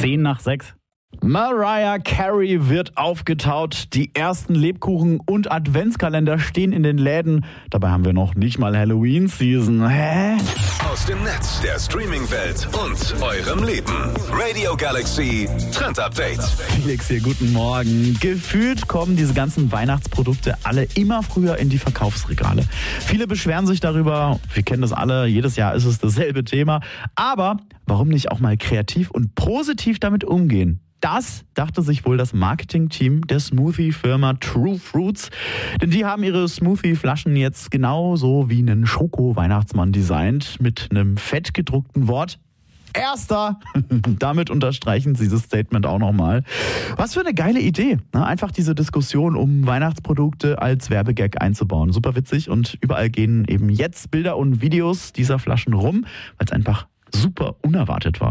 10 nach 6. Mariah Carey wird aufgetaut. Die ersten Lebkuchen und Adventskalender stehen in den Läden. Dabei haben wir noch nicht mal Halloween-Season. Hä? Aus dem Netz, der Streaming-Welt und eurem Leben. Radio Galaxy Trend Update. Felix hier, guten Morgen. Gefühlt kommen diese ganzen Weihnachtsprodukte alle immer früher in die Verkaufsregale. Viele beschweren sich darüber. Wir kennen das alle. Jedes Jahr ist es dasselbe Thema. Aber warum nicht auch mal kreativ und positiv damit umgehen? Das dachte sich wohl das Marketing-Team der Smoothie-Firma True Fruits. Denn die haben ihre Smoothie-Flaschen jetzt genauso wie einen Schoko-Weihnachtsmann designt. Mit einem fett gedruckten Wort. Erster! Damit unterstreichen sie dieses Statement auch nochmal. Was für eine geile Idee. Einfach diese Diskussion um Weihnachtsprodukte als Werbegag einzubauen. Super witzig und überall gehen eben jetzt Bilder und Videos dieser Flaschen rum, weil es einfach super unerwartet war.